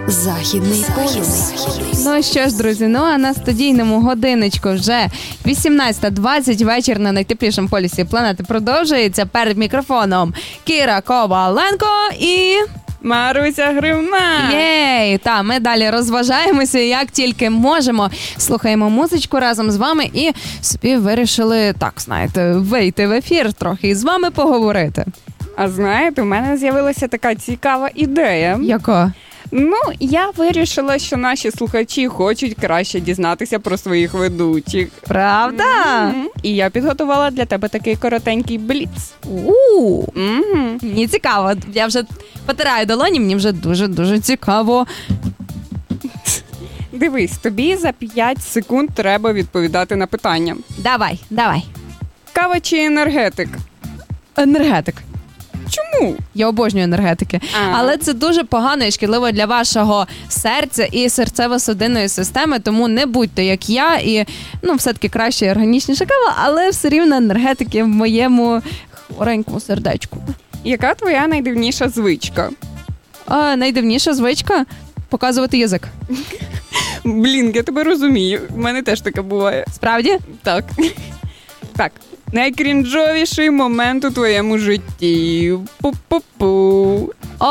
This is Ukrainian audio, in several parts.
Західний полюс. Ну що ж, друзі, а на студійному годиночку вже 18:20, вечір на найтеплішому полюсі планети продовжується. Перед мікрофоном Кіра Коваленко і... Маруся Гривна. Єй! Ми далі розважаємося, як тільки можемо. Слухаємо музичку разом з вами і собі вирішили, вийти в ефір трохи і з вами поговорити. А знаєте, у мене з'явилася така цікава ідея. Яка? Я вирішила, що наші слухачі хочуть краще дізнатися про своїх ведучих. Правда? І я підготувала для тебе такий коротенький бліц. Мені цікаво. Я вже потираю долоні, мені вже дуже-дуже цікаво. Дивись, тобі за 5 секунд треба відповідати на питання. Давай. Кава чи енергетик? Енергетик. Чому? Я обожнюю енергетики. Але це дуже погано і шкідливо для вашого серця і серцево-судинної системи, тому не будьте як я і, все-таки краще і органічніша кава, але все рівно енергетики в моєму хворенькому сердечку. Яка твоя найдивніша звичка? Найдивніша звичка? Показувати язик. Я тебе розумію. У мене теж таке буває. Справді? Так. Так. Найкрінжовіший момент у твоєму житті. Пу-пу-пу.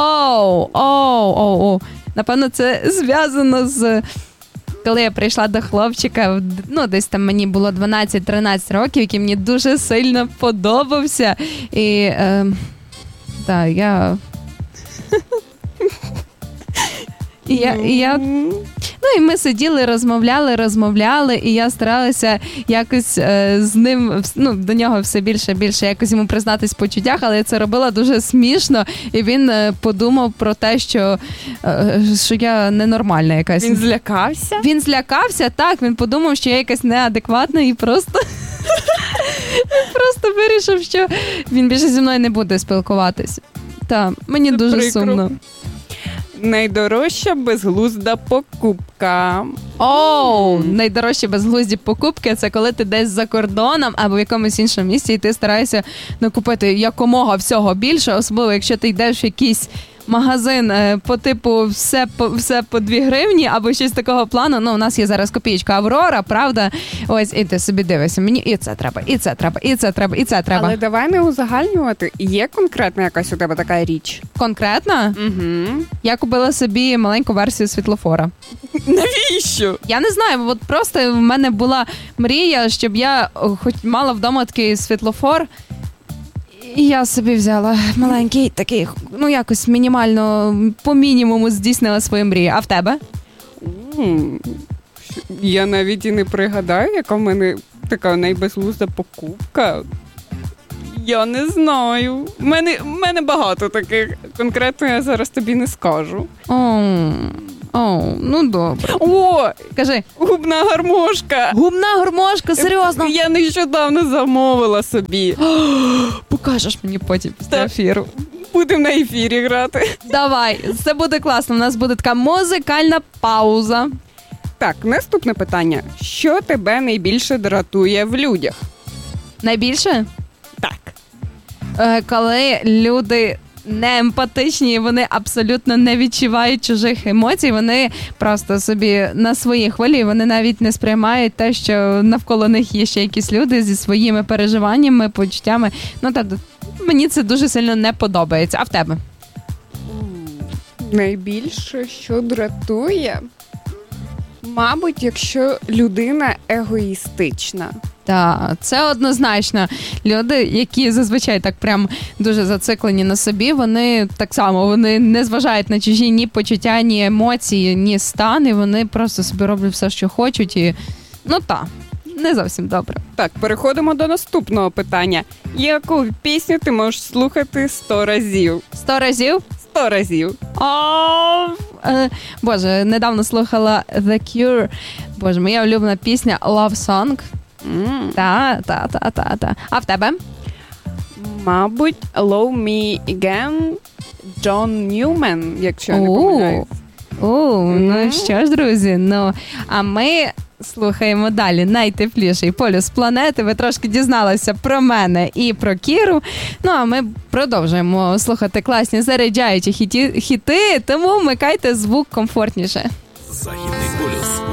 Напевно, це зв'язано з... Коли я прийшла до хлопчика, десь там мені було 12-13 років, який мені дуже сильно подобався. І, я... І ми сиділи, розмовляли, і я старалася якось з ним, до нього все більше якось йому признатись в почуттях, але я це робила дуже смішно, і він подумав про те, що я ненормальна якась. Він злякався? Він злякався, так, він подумав, що я якась неадекватна і просто вирішив, що він більше зі мною не буде спілкуватися. Мені це дуже прикро. Сумно. Найдорожча безглузда покупка. Найдорожчі безглузді покупки – це коли ти десь за кордоном або в якомусь іншому місці і ти стараєшся накупити якомога всього більше, особливо якщо ти йдеш в якийсь магазин по типу все по 2 гривні або щось такого плану. У нас є зараз копієчка Аврора, правда? Ось, і ти собі дивишся, мені і це треба, і це треба, і це треба, і це треба. Але давай не узагальнювати. Є конкретна якась у тебе така річ? Конкретна? Угу. Я купила собі маленьку версію світлофора. Навіщо? Я не знаю, от просто в мене була мрія, щоб я хоч мала вдома такий світлофор. І я собі взяла маленький такий, якось мінімально, по мінімуму здійснила свою мрію. А в тебе? Я навіть і не пригадаю, яка в мене така найбезглузда покупка. Я не знаю. В мене багато таких. Конкретно я зараз тобі не скажу. Добре. Кажи. Губна гармошка. Губна гармошка? Серйозно? Я нещодавно замовила собі. Покажеш мені потім після ефіру. Будемо на ефірі грати. Давай, це буде класно. У нас буде така музикальна пауза. Так, наступне питання. Що тебе найбільше дратує в людях? Найбільше? Так. Коли люди не емпатичні, вони абсолютно не відчувають чужих емоцій, вони просто собі на своїй хвилі, вони навіть не сприймають те, що навколо них є ще якісь люди зі своїми переживаннями, почуттями. Мені це дуже сильно не подобається. А в тебе? Найбільше, що дратує? Мабуть, якщо людина егоїстична. Так, це однозначно. Люди, які зазвичай так прям дуже зациклені на собі, вони так само, вони не зважають на чужі ні почуття, ні емоції, ні стани, вони просто собі роблять все, що хочуть і, не зовсім добре. Так, переходимо до наступного питання. Яку пісню ти можеш слухати 100 разів? 100 разів? 100 разів. Боже, недавно слухала The Cure. Боже, моя улюблена пісня Love Song. Та. А в тебе? Мабуть, Love Me Again, Джон Ньюмен, якщо я не помиляюсь. Ну що ж, друзі, а ми Слухаємо далі. Найтепліший полюс планети. Ви трошки дізналися про мене і про Кіру. Ну, а ми продовжуємо слухати класні заряджаючі хіти, тому вмикайте звук комфортніше. Західний полюс.